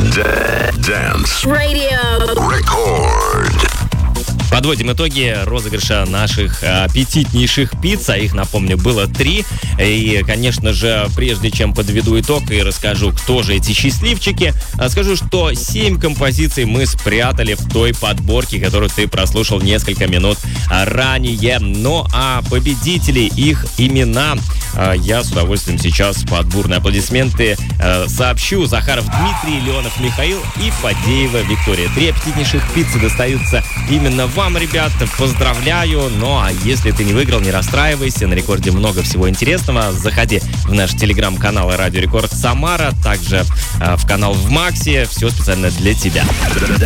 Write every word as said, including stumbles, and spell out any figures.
Dance Radio Record. Подводим итоги розыгрыша наших аппетитнейших пиц, а их, напомню, было три. И, конечно же, прежде чем подведу итог и расскажу, кто же эти счастливчики, скажу, что семь композиций мы спрятали в той подборке, которую ты прослушал несколько минут ранее. Ну а победителей, их имена я с удовольствием сейчас под бурные аплодисменты сообщу. Захаров Дмитрий, Леонов Михаил и Фадеева Виктория. Три аппетитнейших пиццы достаются именно вам, ребята. Поздравляю. Ну а если ты не выиграл, не расстраивайся. На Рекорде много всего интересного. Заходи в наш телеграм-канал Радио Рекорд Самара, также в канал в Максе. Все специально для тебя.